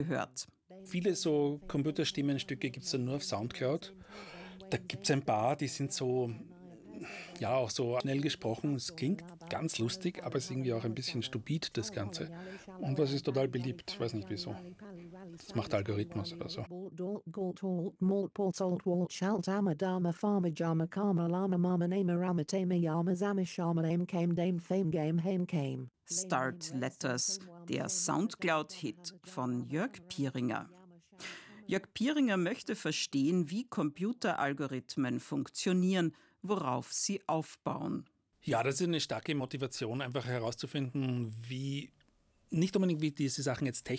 gehört. Viele so Computerstimmenstücke gibt es dann nur auf Soundcloud. Da gibt es ein paar, die sind so, ja, auch so schnell gesprochen. Es klingt ganz lustig, aber es ist irgendwie auch ein bisschen stupid, das Ganze. Und das ist total beliebt. Ich weiß nicht wieso. Das macht Algorithmus oder so. Start Letters, der Soundcloud-Hit von Jörg Pieringer. Jörg Pieringer möchte verstehen, wie Computeralgorithmen funktionieren, worauf sie aufbauen. Ja, das ist eine starke Motivation, einfach herauszufinden, nicht unbedingt, wie diese Sachen jetzt technisch